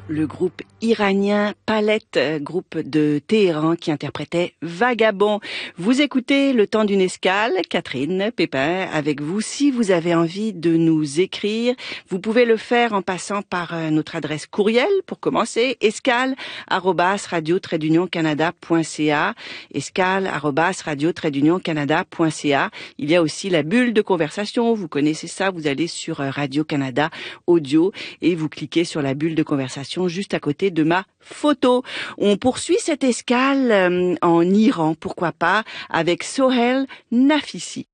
le groupe iranien Palette, groupe de Téhéran qui interprétait Vagabond. Vous écoutez Le Temps d'une escale, Catherine Pépin avec vous. Si vous avez envie de nous écrire, vous pouvez le faire en passant par notre adresse courriel pour commencer, escale@radio-canada.ca, escale@radio-canada.ca. Il y a aussi la bulle de conversation, vous connaissez ça, vous allez sur Radio-Canada Audio et vous cliquez sur la bulle de conversation juste à côté de ma photo. On poursuit cette escale en Iran, pourquoi pas, avec Sohail Nafisi.